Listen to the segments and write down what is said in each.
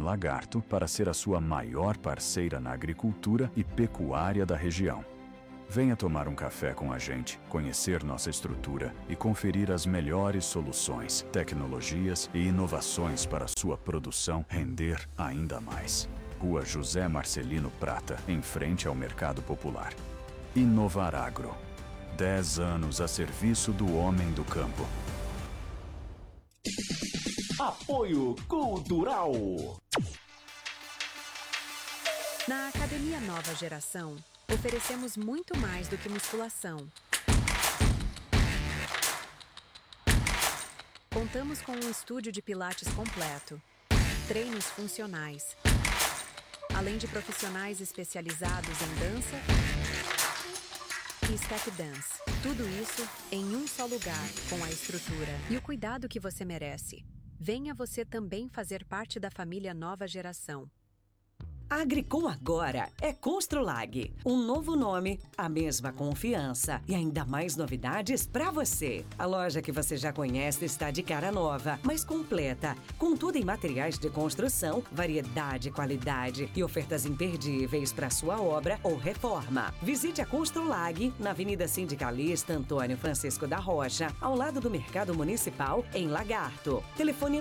Lagarto para ser a sua maior parceira na agricultura e pecuária da região. Venha tomar um café com a gente, conhecer nossa estrutura e conferir as melhores soluções, tecnologias e inovações para sua produção render ainda mais. Rua José Marcelino Prata, em frente ao Mercado Popular. Inovar Agro. 10 anos a serviço do homem do campo. Apoio Cultural. Na Academia Nova Geração, oferecemos muito mais do que musculação. Contamos com um estúdio de pilates completo, treinos funcionais, além de profissionais especializados em dança e step dance. Tudo isso em um só lugar, com a estrutura e o cuidado que você merece. Venha você também fazer parte da família Nova Geração. Agricom agora é Construlag. Um novo nome, a mesma confiança e ainda mais novidades para você. A loja que você já conhece está de cara nova, mais completa, com tudo em materiais de construção, variedade, qualidade e ofertas imperdíveis para sua obra ou reforma. Visite a Construlag na Avenida Sindicalista Antônio Francisco da Rocha, ao lado do Mercado Municipal, em Lagarto. Telefone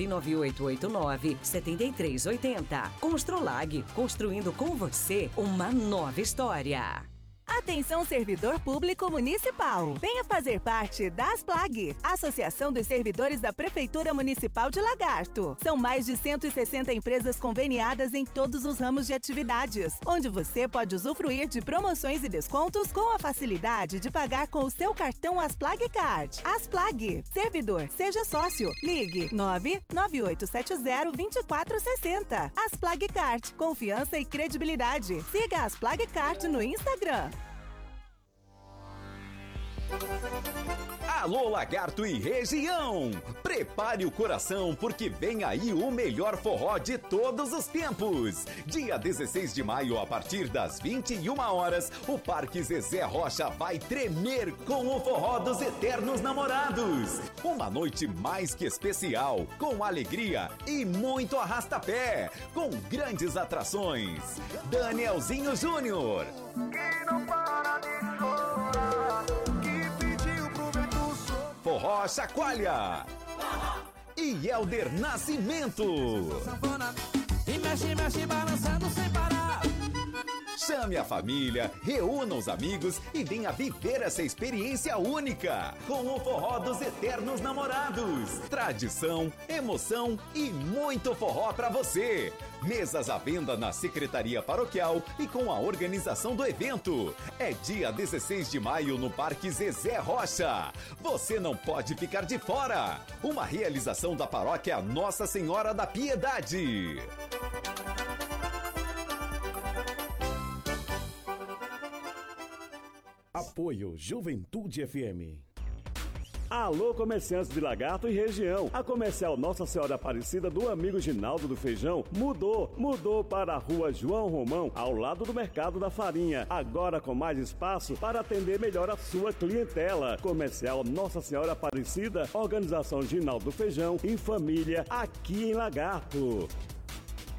99889-7380. Construlag, construindo com você uma nova história. Atenção, servidor público municipal. Venha fazer parte da ASPLAG, Associação dos Servidores da Prefeitura Municipal de Lagarto. São mais de 160 empresas conveniadas em todos os ramos de atividades, onde você pode usufruir de promoções e descontos com a facilidade de pagar com o seu cartão ASPLAG Card. ASPLAG. Servidor, seja sócio. Ligue 99870-2460. ASPLAG Card. Confiança e credibilidade. Siga a ASPLAG Card no Instagram. Alô, Lagarto e região! Prepare o coração porque vem aí o melhor forró de todos os tempos. Dia 16 de maio, a partir das 21 horas, o Parque Zezé Rocha vai tremer com o forró dos Eternos Namorados. Uma noite mais que especial, com alegria e muito arrastapé, com grandes atrações. Danielzinho Júnior. Que não para de chorar, que pediu pro vento soprar. Forró Chacoalha. E Helder Nascimento. E mexe, mexe, balançando sem parar. Chame a família, reúna os amigos e venha viver essa experiência única com o Forró dos Eternos Namorados. Tradição, emoção e muito forró pra você. Mesas à venda na Secretaria Paroquial e com a organização do evento. É dia 16 de maio no Parque Zezé Rocha. Você não pode ficar de fora. Uma realização da Paróquia Nossa Senhora da Piedade. Apoio Juventude FM. Alô, comerciantes de Lagarto e região. A Comercial Nossa Senhora Aparecida do amigo Ginaldo do Feijão mudou para a Rua João Romão, ao lado do Mercado da Farinha. Agora com mais espaço para atender melhor a sua clientela. Comercial Nossa Senhora Aparecida, Organização Ginaldo do Feijão, em família, aqui em Lagarto.